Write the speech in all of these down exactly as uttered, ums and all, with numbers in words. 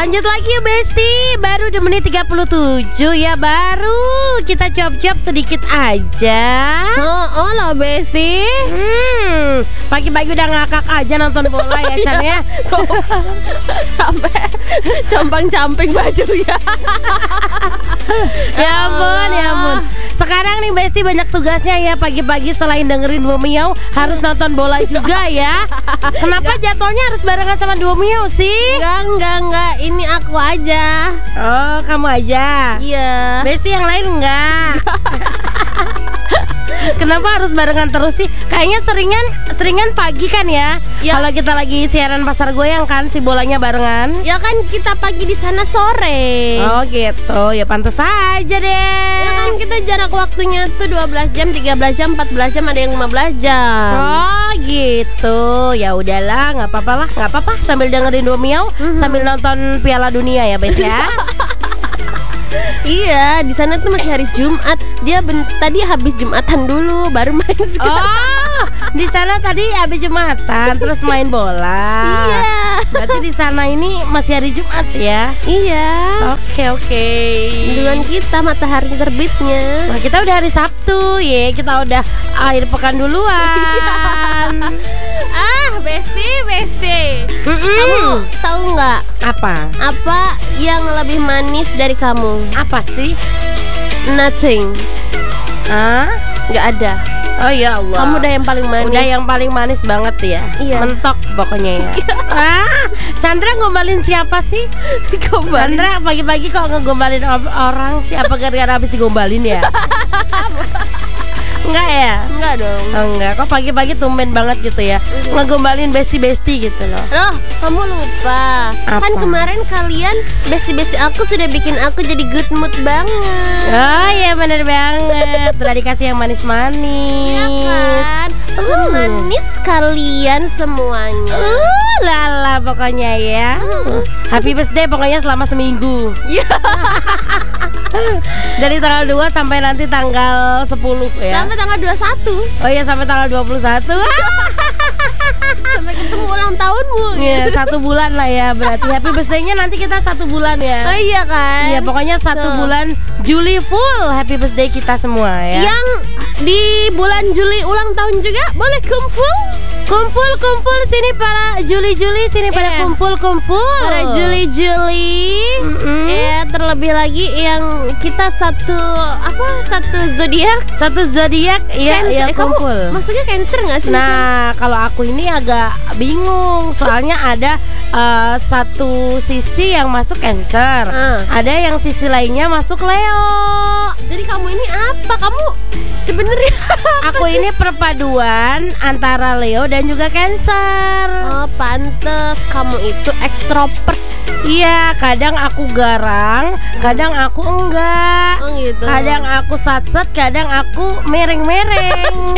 Lanjut lagi ya Besti. Baru di menit tiga puluh tujuh ya. Baru kita cop-cop sedikit aja. Oh, oh lah Besti. Hmm, pagi-pagi udah ngakak aja nonton bola ya Chan ya. Sampai compang-camping bajunya. Ya ampun, ya ampun. Sekarang nih Besti banyak tugasnya ya. Pagi-pagi selain dengerin Duo Miau harus nonton bola juga ya. Kenapa jadwalnya harus barengan sama Duo Miau sih? Enggak, enggak, enggak. Ini aku aja. Oh, kamu aja. Iya. Besti yang lain enggak. Kenapa harus barengan terus sih? Kayaknya seringan seringan pagi kan ya? Ya. Kalau kita lagi siaran pasar goyang kan si bolanya barengan. Ya kan kita pagi di sana sore. Oh gitu. Ya pantas aja deh. Ya kan kita jarak waktunya tuh dua belas jam, tiga belas jam, empat belas jam, ada yang lima belas jam. Oh gitu. Ya udahlah, nggak apa-apa lah, nggak apa-apa. Sambil dengerin Duo Miau, Mhm. sambil nonton Piala Dunia ya, Bes ya. Iya, di sana tuh masih hari Jumat. Dia ben- tadi habis Jumatan dulu, baru main sekarang. Oh, di sana tadi habis Jumatan, terus main bola. Iya. Berarti di sana ini masih hari Jumat ya? Iya. Oke oke. Duluan kita matahari terbitnya. Nah, kita udah hari Sabtu ya, kita udah akhir pekan duluan. Ah, Besti, Besti. Mm-mm. Kamu tahu nggak Apa? apa yang lebih manis dari kamu? Apa sih? Nothing. Hah? Nggak ada. Oh ya Allah. Kamu udah yang paling manis. Udah yang paling manis banget ya. Iya. Mentok pokoknya ya. Ah, Chandra ngombalin siapa sih? Gombalin. Chandra pagi-pagi kok ngegombalin or- orang sih? Apa gara-gara habis digombalin ya? Enggak ya? Enggak dong. Oh, enggak, kok pagi-pagi tumben banget gitu ya. Ngegombalin besti-besti gitu loh. Loh, kamu lupa. Apa? Kan kemarin kalian besti-besti aku sudah bikin aku jadi good mood banget. Oh iya bener banget. Udah dikasih yang manis-manis. Iya kan? Semanis kalian semuanya. Uh, lala pokoknya ya. Mm. Happy birthday pokoknya selama seminggu. Iya. Dari tanggal dua sampai nanti tanggal sepuluh ya. Sampai tanggal dua puluh satu. Oh iya sampai tanggal dua puluh satu. Sampai ketemu ulang tahunmu. Iya, satu bulan lah ya berarti. Happy birthday-nya nanti kita satu bulan ya. Oh iya kan? Iya, pokoknya satu Tuh. bulan Juli full happy birthday kita semua ya. Yang di bulan Juli ulang tahun juga boleh kumpul. Kumpul-kumpul sini para Juli-Juli sini pada Iya. kumpul-kumpul. Para Juli-Juli. Mm-mm. Ya, terlebih lagi yang kita satu apa? Satu zodiak. Satu zodiak ya, Cancer. ya Eh, kamu kumpul. Maksudnya Cancer nggak sih? Nah, kalau aku ini agak bingung soalnya ada eh, satu sisi yang masuk Cancer, Ah. ada yang sisi lainnya masuk Leo. Jadi kamu ini apa? Kamu sebenarnya Aku ini perpaduan antara Leo dan juga Cancer. oh, pantes kamu itu ekstrovert. Iya, kadang aku garang, kadang aku enggak. Oh gitu. Kadang aku satset, kadang aku mereng-mereng.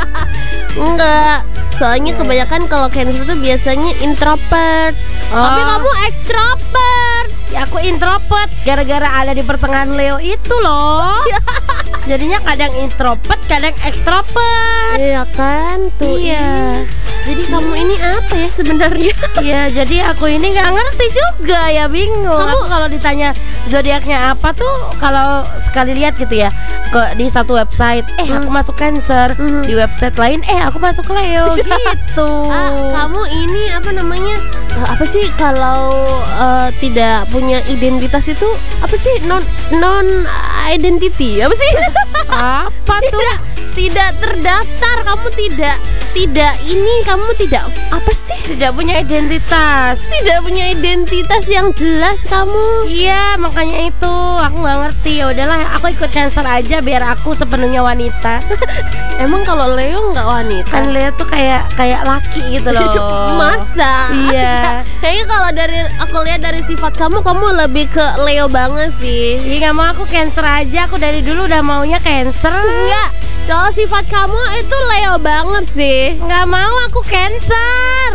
Enggak. Soalnya kebanyakan kalau Cancer tuh biasanya introvert. Oh. Tapi kamu ekstrovert. Ya, aku introvert gara-gara ada di pertengahan Leo itu loh. Jadinya kadang introvert, kadang ekstrovert. Iya kan? Tuh. Iya. Jadi kamu ini apa ya sebenarnya? Iya, jadi aku ini nggak ngerti juga ya, bingung. Kamu- Aku kalau ditanya zodiaknya apa tuh, kalau sekali lihat gitu ya ke di satu website, eh aku masuk Cancer, Mhm. di website lain, eh aku masuk Leo gitu. Ah, kamu ini apa namanya? Eh, apa sih kalau eh, tidak punya identitas itu apa sih? Non non identity. Apa sih? Apa tuh? tidak, tidak terdaftar. Kamu tidak tidak ini kamu tidak apa sih? Tidak punya identitas. Tidak punya identitas yang jelas kamu. Iya, makanya itu aku nggak ngerti. Ya udahlah, aku ikut Cancer aja biar aku sepenuhnya wanita. Emang kalau Leo nggak wanita? Kan Leo tuh kayak kayak laki gitu loh. Masa? Iya. Kayaknya kalau dari aku lihat dari sifat kamu, kamu lebih ke Leo banget sih. Iya, nggak mau, aku Cancer aja. Aku dari dulu udah maunya Cancer. Enggak. Kalau sifat kamu itu Leo banget sih. Nggak mau, aku Cancer.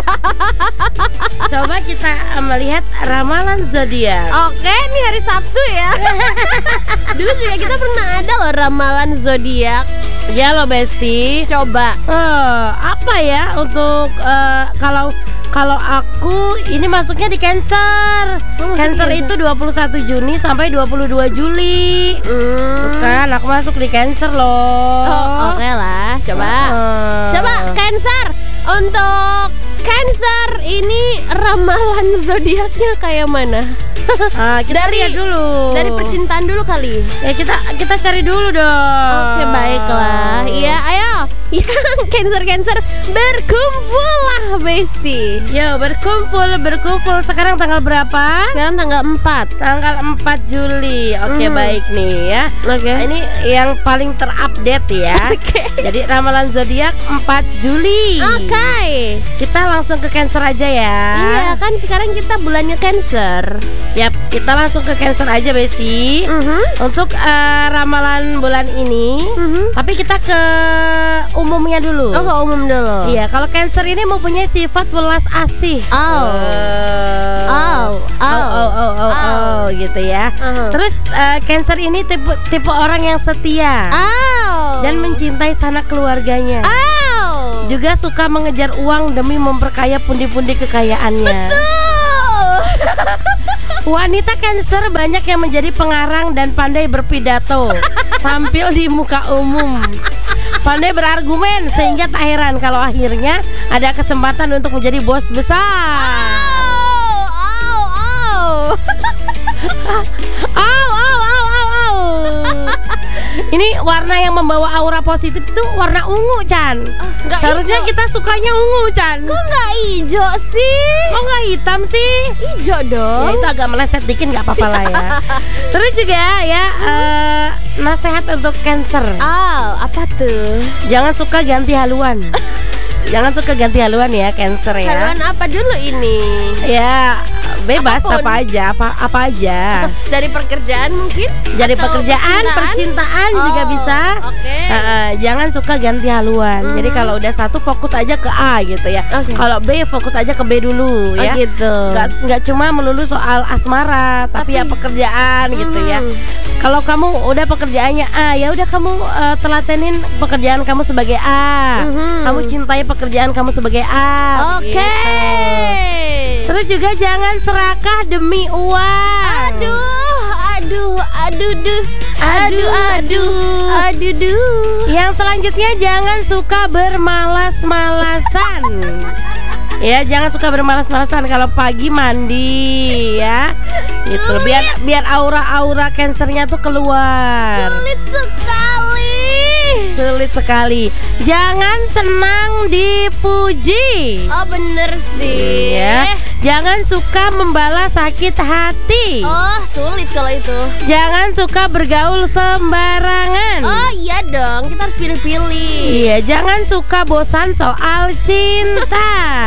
Coba kita eh, melihat ramalan zodiak. Oke, ini hari Sabtu ya. Dulu juga kita pernah ada loh ramalan zodiak. Ya lo Besti. Coba. Eh, apa ya untuk eh, kalau kalau aku ini masuknya di Cancer. Oh, masuk Cancer Cancer. itu dua puluh satu Juni sampai dua puluh dua Juli. Tuh Hmm. kan aku masuk di Cancer loh. Oh, oke lah. Coba. Eh. Coba Cancer. Untuk Cancer ini ramalan zodiaknya kayak mana? Ah, kita Dari- lihat dulu. Dari percintaan dulu kali. Ya kita kita cari dulu dong. Oke, baiklah. Iya, ayo. Yang Cancer-Cancer berkumpullah, Besti. Yo, berkumpul, berkumpul. Sekarang tanggal berapa? Sekarang tanggal empat. Tanggal empat Juli. Oke, Hmm. baik nih ya. Oke. Nah, ini yang paling terupdate ya. Oke. Jadi ramalan zodiak empat Juli. Oke. Kita langsung ke Cancer aja ya. Iya, kan sekarang kita bulannya Cancer. Yap, kita langsung ke Cancer aja, Besti. Mhm. Untuk eh, ramalan bulan ini, Mhm. tapi kita ke umumnya dulu. Oh, ke umum dulu. Iya, kalau Cancer ini mempunyai sifat welas asih. Oh. Eh, Oh, oh, oh, oh, oh, oh, Oh. gitu ya. Uh-huh. Terus eh, Cancer ini tipe tipe orang yang setia Oh. dan mencintai sanak keluarganya. Oh. Juga suka mengejar uang demi memperkaya pundi-pundi kekayaannya. Betul. Wanita Cancer banyak yang menjadi pengarang dan pandai berpidato, tampil di muka umum, pandai berargumen sehingga tak heran kalau akhirnya ada kesempatan untuk menjadi bos besar. Oh, oh, oh. Au, au, au, au, au. Ini warna yang membawa aura positif itu warna ungu, Chan. nggak Seharusnya hijau. kita sukanya ungu, Chan. Kok nggak hijau sih? Kok nggak hitam sih? Hijau Ya dong. itu agak meleset dikit nggak apa-apa lah ya. Terus juga ya eh, nasihat untuk Cancer. Oh, apa tuh? Jangan suka ganti haluan. Jangan suka ganti haluan ya Cancer ya. Haluan apa dulu ini? Ya bebas Apapun. apa aja, apa apa aja. Dari pekerjaan mungkin? Jadi Atau pekerjaan, percintaan juga Oh, bisa. Oke. Heeh, jangan suka ganti haluan. Mhm. Jadi kalau udah satu fokus aja ke A gitu ya. Oke. Kalau B fokus aja ke B dulu Oh, ya. gitu. Nggak nggak cuma melulu soal asmara, tapi, Tapi- ya pekerjaan gitu ya. Mhm. Kalau kamu udah pekerjaannya A, ya udah kamu eh, telatenin pekerjaan kamu sebagai A. Mhm. Kamu cintai pekerjaan kamu sebagai A. Oke. gitu. Terus juga jangan serakah demi uang. Aduh, aduh, aduh, duh. Aduh, aduh, aduh, duh. Yang selanjutnya jangan suka bermalas-malasan. Ya, jangan suka bermalas-malasan kalau pagi mandi ya. Itu biar biar aura-aura Cancernya tuh keluar. Sulit sekali. Sulit sekali. Jangan senang dipuji. Oh, bener sih. Iya. Jangan suka membalas sakit hati. Oh, sulit kalau itu. Jangan suka bergaul sembarangan. Oh, iya dong. Kita harus pilih-pilih. Iya, jangan suka bosan soal cinta.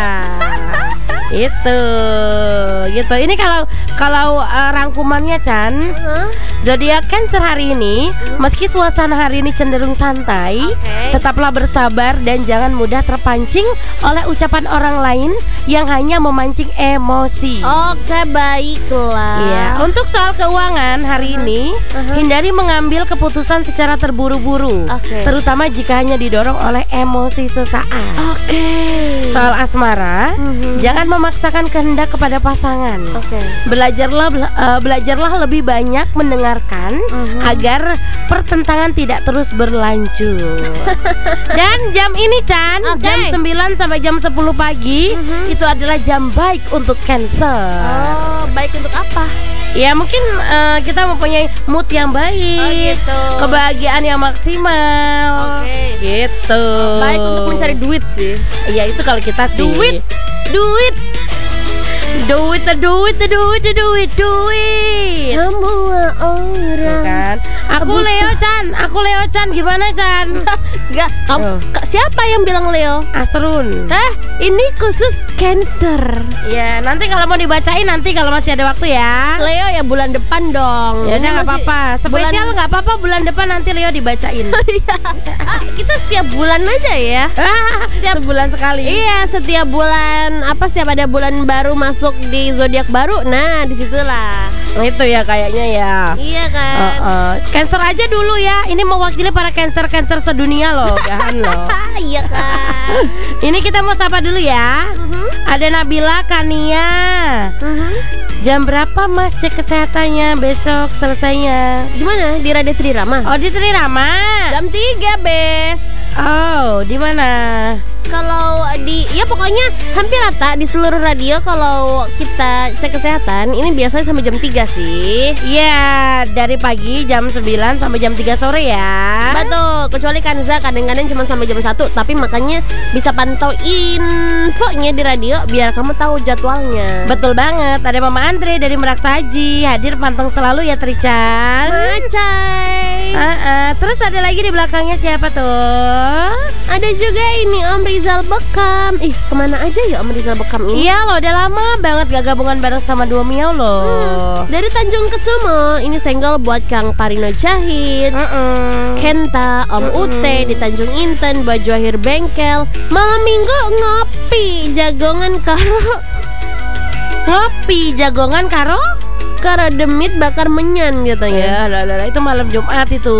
Itu, gitu. Ini kalau kalau uh, rangkumannya Chan, Hah? zodiak Cancer hari ini, meski suasana hari ini cenderung santai, Oke. tetaplah bersabar dan jangan mudah terpancing oleh ucapan orang lain yang hanya memancing emosi. Oke, baiklah. Iya, untuk soal keuangan hari ini, uh-huh. hindari mengambil keputusan secara terburu-buru, Oke. terutama jika hanya didorong oleh emosi sesaat. Oke. Soal asmara, Mhm. jangan memaksakan kehendak kepada pasangan. Oke. Belajarlah bela- eh, belajarlah lebih banyak mendengarkan Mhm. agar pertentangan tidak terus berlanjut. Dan jam ini Chan, Oke. jam sembilan sampai jam sepuluh pagi Mhm. itu adalah jam baik untuk Cancer. Oh, baik untuk apa? Ya mungkin eh, kita mempunyai mood yang baik, Oh, gitu. kebahagiaan yang maksimal, Oke. gitu. Baik untuk mencari duit sih. Ya itu kalau kita sih. Duit. Duit. duit, duit, duit, duit, duit. Semua Tuh orang. kan. Aku Kebutuhan. Leo Chan, aku Leo Chan, gimana Chan? Enggak, kamu Oh. Kak, siapa yang bilang Leo? Asrun. Eh, ini khusus Cancer. Ya nanti kalau mau dibacain nanti kalau masih ada waktu ya. Leo ya bulan depan dong. Ya udah Ini nggak masih apa-apa. Spesial bulan- nggak apa-apa bulan depan nanti Leo dibacain. Iya. Ah, kita setiap bulan aja ya. Setiap bulan sekali. Iya, setiap bulan apa setiap ada bulan baru masuk di zodiak baru. Nah, disitulah. Itu ya kayaknya ya. Iya kan. Uh, uh. Cancer aja dulu ya. Ini mewakili para cancer-cancer sedunia loh, Gahan loh. Iya kan. Ini kita mau sapa dulu ya. Mhm. Ada Nabila Kania. Mhm. Jam berapa Mas cek kesehatannya besok selesainya? Di mana? Di Radio Trirama. Oh, di Trirama. Jam tiga, Bes. Oh, di mana? Kalau di, ya pokoknya hampir rata di seluruh radio kalau kita cek kesehatan ini biasanya sampai jam tiga sih. Iya, dari pagi jam sembilan sampai jam tiga sore ya. Betul, kecuali Kanza kadang-kadang cuma sampai jam satu. Tapi makanya bisa pantau infonya di radio biar kamu tahu jadwalnya. Betul banget, ada Mama Andre dari Merak Saji. Hadir pantang selalu ya Trican. Macai. Ah, ah. Terus ada lagi di belakangnya siapa tuh? Ada juga ini Om Rizal Bekam. Ih, kemana aja ya Om Rizal Bekam ini? Iya loh, udah lama banget gak gabungan bareng sama Dua Miau loh. Hmm, dari Tanjung Kesumo. Ini single buat Kang Parino Jahit, Mm-mm. Kenta, Om Mm-mm. Ute di Tanjung Inten, Baju Akhir Bengkel. Malam minggu ngopi jagongan karo Ngopi jagongan karo? karo demit bakar menyan katanya. Ya lah, lah, lah, itu malam Jumat itu.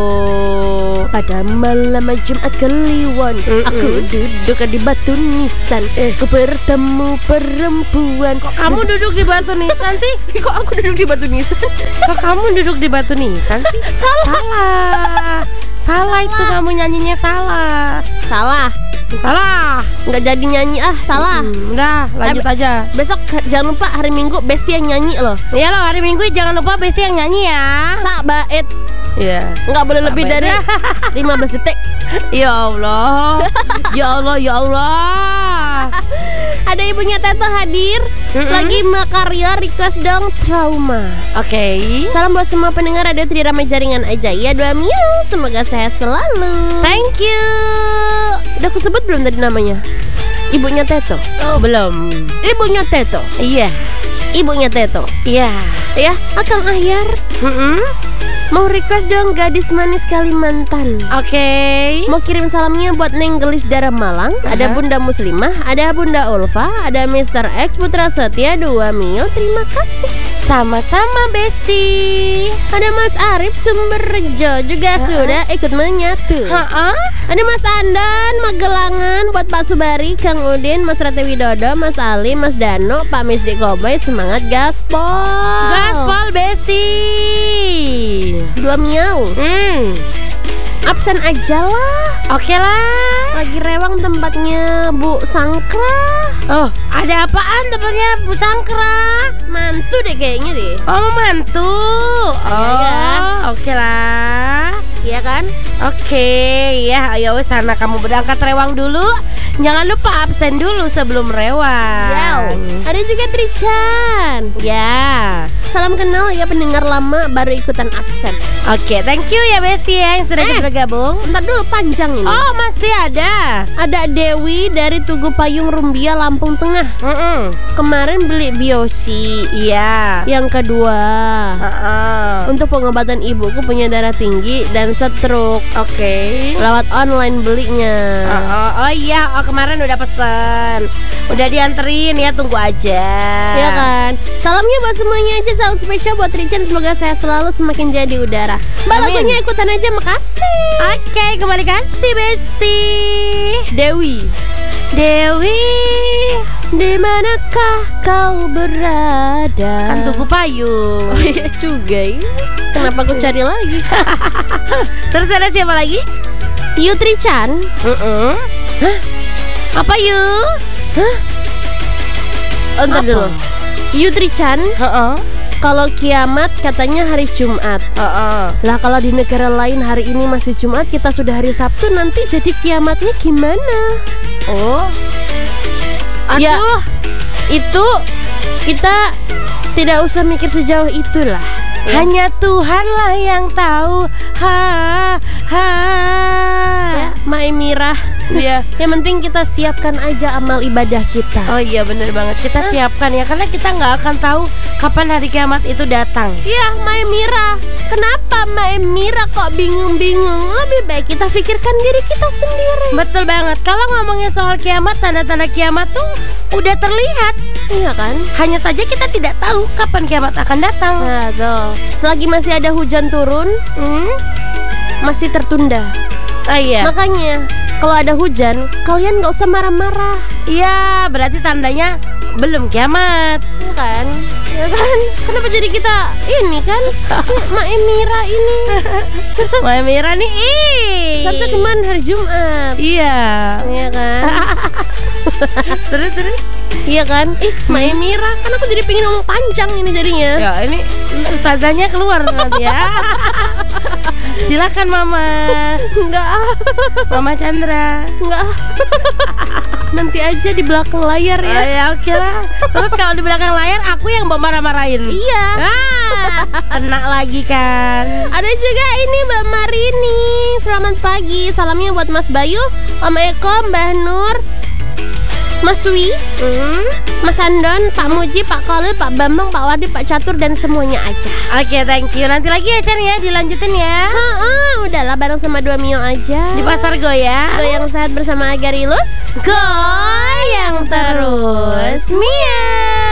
Pada malam Jumat Kliwon, Mm-mm. aku duduk di batu nisan. Eh, aku bertemu perempuan. Kok kamu duduk di batu nisan sih? Kok aku duduk di batu nisan? Kok kamu duduk di batu nisan sih? Salah. Salah. Salah itu kamu nyanyinya salah. Salah. Salah. Nggak jadi nyanyi ah, salah. Hmm, udah lanjut Eh, aja. Besok jangan lupa hari Minggu Besti yang nyanyi loh. Iya loh, hari Minggu jangan lupa Besti yang nyanyi ya. Sak bait. Iya. Nggak boleh lebih Sabar. dari lima belas detik. Ya Allah. Ya Allah, ya Allah. Ada ibunya Teto hadir. Mm-mm. Lagi makarya request dong trauma. Oke. Salam buat semua pendengar Radio Trirama Jaringan aja ya. Dua Miu, semoga sehat selalu. Thank you. Udah aku sebut belum tadi namanya? Ibunya Teto. Oh, belum. Ibunya Teto. Iya. Ibunya Teto. Iya. Ya, Akang Ahyar Mm-mm. mau request dong gadis manis Kalimantan. Oke. Mau kirim salamnya buat Neng Gelis Dara Malang. Ada Aha. Bunda Muslimah, ada Bunda Ulfa, ada Mister X Putra Setia. Dua Mio, terima kasih. Sama-sama Besti. Ada Mas Arif Sumberjo juga Ha-ha. sudah ikut menyatu. Ha-ha. Ada Mas Andan Magelangan buat Pak Subari, Kang Udin, Mas Rate Widodo, Mas Ali, Mas Dano, Pak Misdi Koboy. Semangat gaspol. Gaspol Besti. Dua Miau. Hmm. Absen aja lah. Oke lah. Lagi rewang tempatnya Bu Sangkra. Oh, ada apaan tempatnya Bu Sangkra? Mantu deh kayaknya deh. Oh, mau mantu. Iya, Oh, ya. oke lah. Iya kan? Oke, ya, ayo wes sana kamu berangkat rewang dulu. Jangan lupa absen dulu sebelum rewang. Yau. Ada juga Trican. Ya. Salam kenal ya pendengar lama baru ikutan absen. Oke, thank you ya Besti ya yang sudah Eh. bergabung. Bentar dulu, panjang ini. Oh, masih ada. Ada Dewi dari Tugu Payung Rumbia Lampung Tengah. Mm-mm. Kemarin beli biosi. Iya. Yang kedua, Uh-uh. untuk pengobatan ibuku punya darah tinggi dan stroke. Oke. Lewat online belinya. Oh, oh, oh iya, oh kemarin udah pesen, udah dianterin ya, tunggu aja. Ya kan. Salamnya buat semuanya aja. Salam spesial buat Trican. Semoga saya selalu semakin jadi udara. Mbak Amin. lagunya ikutan aja. Makasih. Oke, kembali kasih Besti. Dewi. Dewi, Di manakah kau berada? kan Tugu Payung. Oh iya juga ya. Kenapa aku cari lagi? Terus ada siapa lagi? Yutri Chan. Mm-mm. Hah? Apa yuk? Hah? Oh, ntar Apa? dulu. Yutri Chan. Heeh. Kalau kiamat katanya hari Jumat. Heeh. Lah kalau di negara lain hari ini masih Jumat, kita sudah hari Sabtu, nanti jadi kiamatnya gimana? Oh. Aduh. Ya, itu kita tidak usah mikir sejauh itulah. Ya. Hanya Tuhanlah yang tahu. Ha ha. Ya, Mae Mirah. Iya. Yang penting kita siapkan aja amal ibadah kita. Oh iya bener banget. Kita siapkan ya, karena kita nggak akan tahu kapan hari kiamat itu datang. Iya, Mae Mirah. Kenapa Mae Mirah kok bingung-bingung? Lebih baik kita pikirkan diri kita sendiri. Betul banget. Kalau ngomongin soal kiamat, tanda-tanda kiamat tuh udah terlihat. Iya kan? Hanya saja kita tidak tahu kapan kiamat akan datang. Nah tuh, selagi masih ada hujan turun, Hmm? masih tertunda. Oh iya. Makanya kalau ada hujan, kalian nggak usah marah-marah, Iya, berarti tandanya belum kiamat. ya kan? Ya kan? Kenapa jadi kita ini kan? Mak Emira ini Mbak Mira nih, ih. harusnya kemarin hari Jumat. Iya. Iya kan? Terus terus. Iya kan? Ih, Mak Emira, kan aku jadi pengen ngomong panjang ini jadinya. Ya ini ustazahnya keluar nanti ya. Silakan Mama. Enggak, ah, Mama Chandra. enggak. ah. Nanti aja di belakang layar Ya, ya. ya oke lah. Terus kalau di belakang layar aku yang mau marah-marahin. Iya. Ah, kena lagi kan. Ada juga ini Mbak Marini. Selamat pagi. Salamnya buat Mas Bayu, Om Eko, Mbah Nur, Mas Wi, Hmm. Mas Andon, Pak Muji, Pak Kolil, Pak Bambang, Pak Wardi, Pak Catur, dan semuanya aja. Oke, thank you. Nanti lagi ya Chan ya, dilanjutin ya. Ah, udahlah bareng sama dua Mio aja. Di pasar Goya. Goyang sehat bersama Agarilus. Goyang terus Mia.